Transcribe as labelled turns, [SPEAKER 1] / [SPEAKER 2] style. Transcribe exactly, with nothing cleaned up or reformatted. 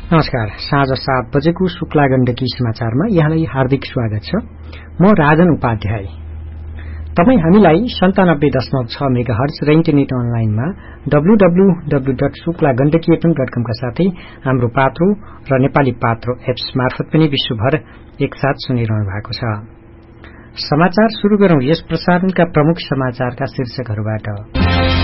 [SPEAKER 1] नमस्कार। साँझ सात बजेको शुक्ला गण्डकी समाचारमा यहाँलाई हार्दिक स्वागत छ। म राजन उपाध्याय। तपाई हामीलाई सन्तानब्बे दशमलव छ मेगाहर्ज र इन्टरनेट अनलाइनमा W W W dot Shukla Gandaki FM dot कम का साथै हाम्रो पात्रो र नेपाली पात्रो एप्स मार्फत पनि विश्वभर एकसाथ सुनिरहनु भएको छ। समाचार शुरू गरौं। यस प्रसारणका प्रमुख समाचारका शीर्षकहरूबाट।